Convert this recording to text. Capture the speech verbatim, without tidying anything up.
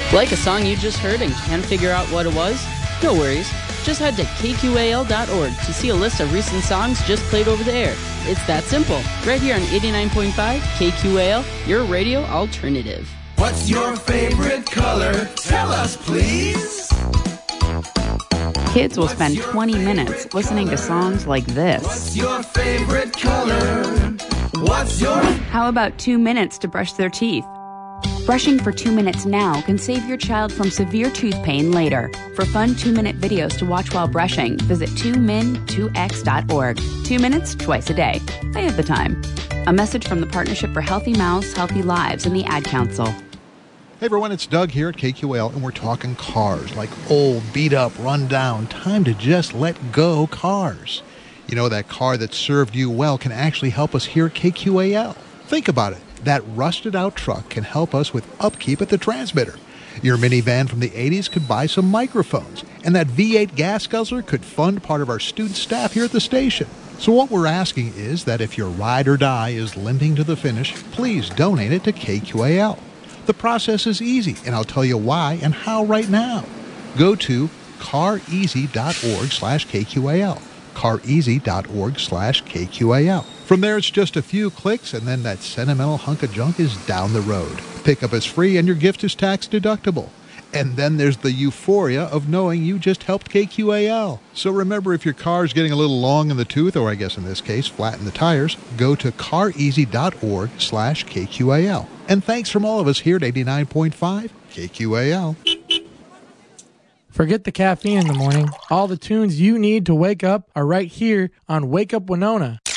Like a song you just heard and can't figure out what it was? No worries. Just head to K Q A L dot org to see a list of recent songs just played over the air. It's that simple. Right here on eighty-nine point five K Q A L, your radio alternative. What's your favorite color? Tell us, please. Kids will spend twenty minutes listening to songs like this. What's your favorite color? What's your... How about two minutes to brush their teeth? Brushing for two minutes now can save your child from severe tooth pain later. For fun two-minute videos to watch while brushing, visit two min two x dot org. Two minutes, twice a day. I have the time. A message from the Partnership for Healthy Mouths, Healthy Lives, and the Ad Council. Hey everyone, it's Doug here at K Q A L, and we're talking cars, like old, beat up, run down, time to just let go cars. You know, that car that served you well can actually help us here at K Q A L. Think about it. That rusted out truck can help us with upkeep at the transmitter. Your minivan from the eighties could buy some microphones, and that V eight gas guzzler could fund part of our student staff here at the station. So what we're asking is that if your ride or die is limping to the finish, please donate it to K Q A L. The process is easy, and I'll tell you why and how right now. Go to careasy dot org slash K Q A L. careasy dot org slash K Q A L. From there, it's just a few clicks, and then that sentimental hunk of junk is down the road. Pickup is free, and your gift is tax deductible. And then there's the euphoria of knowing you just helped K Q A L. So remember, if your car's getting a little long in the tooth, or I guess in this case, flat in the tires, go to careasy dot org slash K Q A L. And thanks from all of us here at eighty-nine point five K Q A L. Forget the caffeine in the morning. All the tunes you need to wake up are right here on Wake Up Winona.